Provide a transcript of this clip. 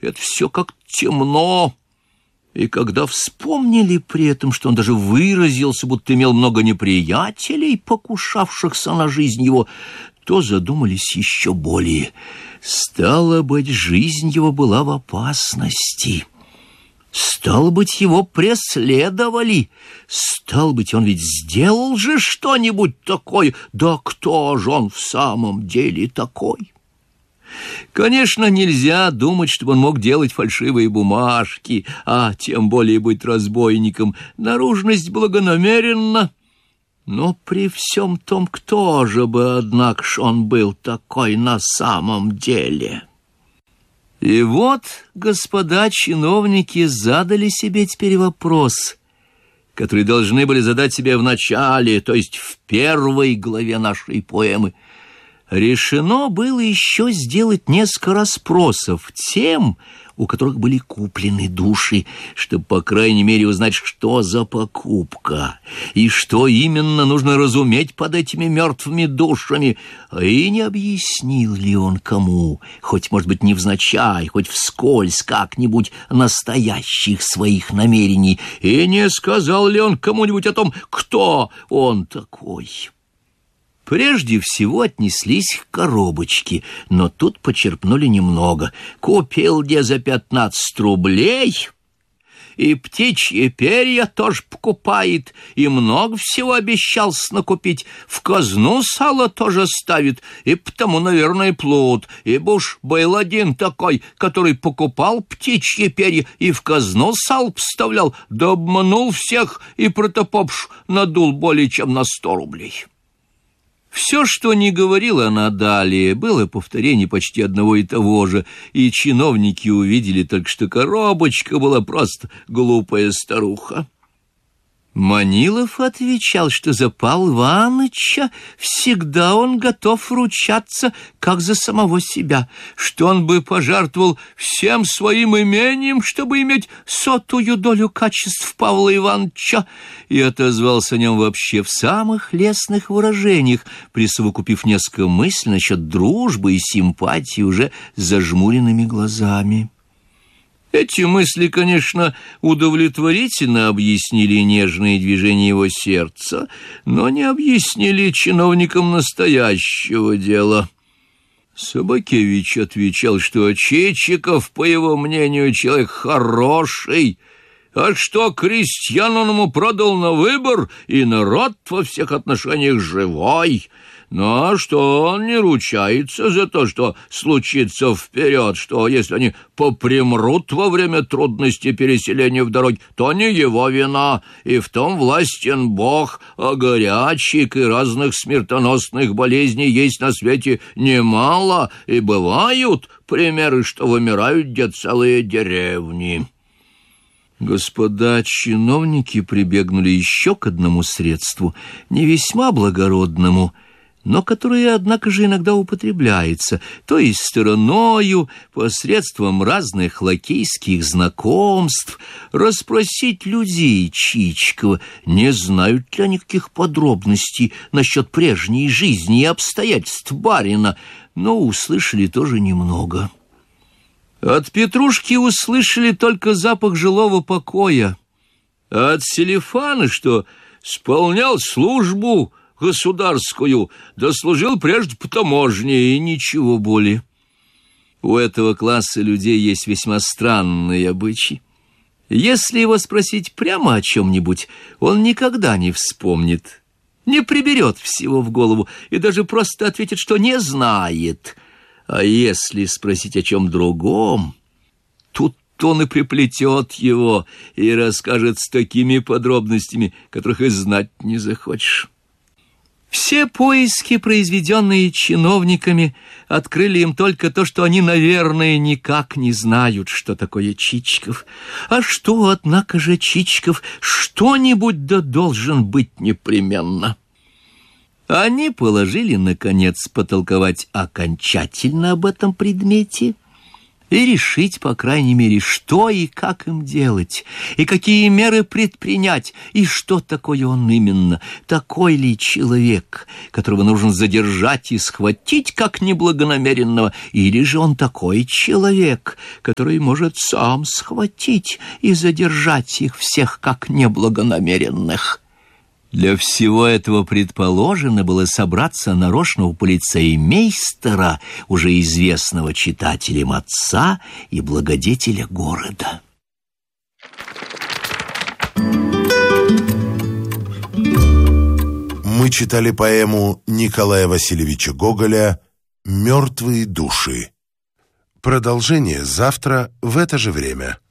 это все как темно. И когда вспомнили при этом, что он даже выразился, будто имел много неприятелей, покушавшихся на жизнь его, то задумались еще более. Стало быть, жизнь его была в опасности. Стало быть, его преследовали. Стало быть, он ведь сделал же что-нибудь такое. Да кто же он в самом деле такой? Конечно, нельзя думать, чтобы он мог делать фальшивые бумажки, а тем более быть разбойником. Наружность благонамеренна. Но при всем том, кто же бы, однако ж, он был такой на самом деле? И вот господа чиновники задали себе теперь вопрос, который должны были задать себе в начале, то есть в первой главе нашей поэмы. Решено было еще сделать несколько расспросов тем, у которых были куплены души, чтобы, по крайней мере, узнать, что за покупка и что именно нужно разуметь под этими мертвыми душами. И не объяснил ли он кому, хоть, может быть, невзначай, хоть вскользь как-нибудь, настоящих своих намерений, и не сказал ли он кому-нибудь о том, кто он такой. Прежде всего отнеслись к коробочке, но тут почерпнули немного. Купил где за 15 рублей, и птичьи перья тоже покупает, и много всего обещался накупить. В казну сало тоже ставит, и потому, наверное, плут. Ибо уж был один такой, который покупал птичьи перья и в казну сало вставлял, да обманул всех, и протопопш надул более чем на 100 рублей. Все, что не говорила она далее, было повторение почти одного и того же, и чиновники увидели только, что коробочка была просто глупая старуха. Манилов отвечал, что за Павла Иваныча всегда он готов ручаться, как за самого себя, что он бы пожертвовал всем своим имением, чтобы иметь 100-ую долю качеств Павла Ивановича, и отозвался о нем вообще в самых лестных выражениях, присовокупив несколько мыслей насчет дружбы и симпатии уже с зажмуренными глазами. Эти мысли, конечно, удовлетворительно объяснили нежные движения его сердца, но не объяснили чиновникам настоящего дела. Собакевич отвечал, что Чичиков, по его мнению, человек хороший, а что крестьян он ему продал на выбор, и народ во всех отношениях живой, но что он не ручается за то, что случится вперед, что если они попремрут во время трудностей переселения в дороге, то не его вина, и в том властен Бог, а горячек и разных смертоносных болезней есть на свете немало, и бывают примеры, что вымирают где целые деревни. Господа чиновники прибегнули еще к одному средству, не весьма благородному, но которое, однако же, иногда употребляется, то есть стороною, посредством разных лакейских знакомств, расспросить людей Чичикова, не знают ли они каких подробностей насчет прежней жизни и обстоятельств барина, но услышали тоже немного. От Петрушки услышали только запах жилого покоя, а от Селифана, что сполнял службу государскую, дослужил прежде по таможне, и ничего более. У этого класса людей есть весьма странные обычаи. Если его спросить прямо о чем-нибудь, он никогда не вспомнит, не приберет всего в голову и даже просто ответит, что не знает. А если спросить о чем другом, тут он и приплетет его и расскажет с такими подробностями, которых и знать не захочешь. Все поиски, произведенные чиновниками, открыли им только то, что они, наверное, никак не знают, что такое Чичиков. А что, однако же, Чичиков что-нибудь да должен быть непременно. Они положили, наконец, потолковать окончательно об этом предмете и решить, по крайней мере, что и как им делать, и какие меры предпринять, и что такое он именно, такой ли человек, которого нужно задержать и схватить как неблагонамеренного, или же он такой человек, который может сам схватить и задержать их всех как неблагонамеренных. Для всего этого предположено было собраться нарочно у полицеймейстера, уже известного читателям отца и благодетеля города. Мы читали поэму Николая Васильевича Гоголя «Мертвые души». Продолжение завтра в это же время.